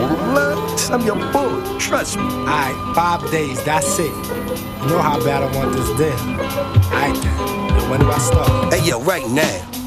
What? I'm your boy, trust me. Alright, 5 days, that's it. You know how bad I want this deal. Alright then, when do I start? Hey, yo, right now.